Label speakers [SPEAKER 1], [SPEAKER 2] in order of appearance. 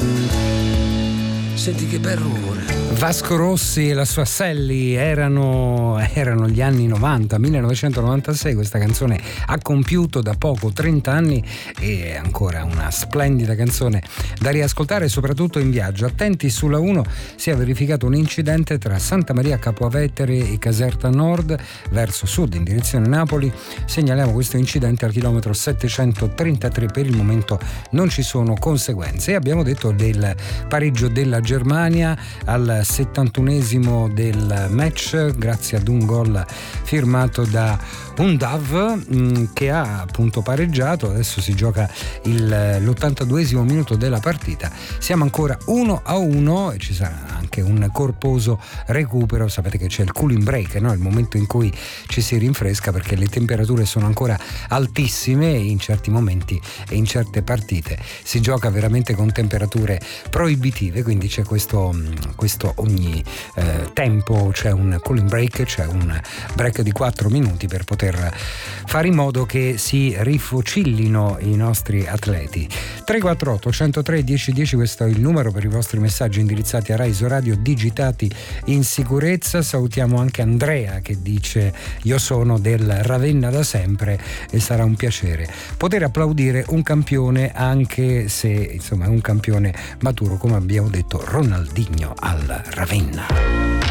[SPEAKER 1] Senti che bel rumore.
[SPEAKER 2] Vasco Rossi e la sua Sally erano gli anni 90, 1996. Questa canzone ha compiuto da poco 30 anni e è ancora una splendida canzone da riascoltare, soprattutto in viaggio. Attenti, sulla 1 si è verificato un incidente tra Santa Maria Capua Vetere e Caserta Nord verso sud in direzione Napoli. Segnaliamo questo incidente al chilometro 733. Per il momento non ci sono conseguenze. E abbiamo detto del pareggio della Germania al 71esimo del match, grazie ad un gol firmato da Undav, che ha appunto pareggiato. Adesso si gioca l'82esimo minuto della partita. Siamo ancora 1-1 e ci sarà anche un corposo recupero. Sapete che c'è il cooling break, no? Il momento in cui ci si rinfresca, perché le temperature sono ancora altissime e in certi momenti e in certe partite si gioca veramente con temperature proibitive, quindi c'è questo ogni tempo c'è un cooling break, c'è un break di 4 minuti per poter fare in modo che si rifocillino i nostri atleti. 348 103 1010, questo è il numero per i vostri messaggi indirizzati a Raiso Radio digitati in sicurezza. Salutiamo anche Andrea che dice: io sono del Ravenna da sempre e sarà un piacere poter applaudire un campione, anche se insomma è un campione maturo, come abbiamo detto Ronaldinho al Ravenna.